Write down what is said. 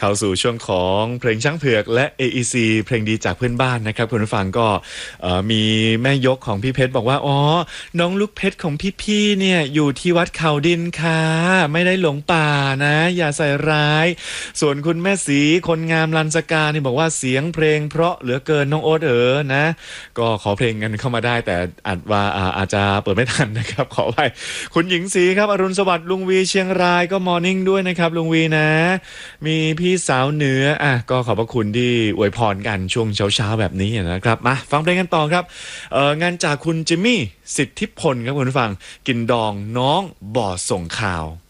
เข้าสู่ช่วงของเพลงช้างเผือกและ AEC เพลงดีจากเพื่อนบ้านนะครับคุณผู้ฟังก็มีแม่ยกของพี่เพชรบอกว่าอ๋อน้องลูกเพชรของพี่ๆเนี่ยอยู่ที่วัดเขาดินค่ะไม่ได้หลงป่านะอย่าใส่ร้ายส่วนคุณแม่สีคนงามลันสกานี่บอกว่าเสียงเพลงเพราะเหลือเกินน้องโอ๊ตนะก็ขอเพลงกันเข้ามาได้แต่อาจจะเปิดไม่ทันนะครับขอไปคุณหญิงศรีครับอรุณสวัสดิ์ลุงวีเชียงรายก็มอร์นิ่งด้วยนะครับลุงวีนะมีพี่สาวเหนือก็ขอบพระคุณที่อวยพรกันช่วงเช้าๆแบบนี้นะครับมาฟังเพลงกันต่อครับงานจากคุณจิมมี่สิทธิพลครับคุณผู้ฟังกินดองน้องบ่อส่งข่าว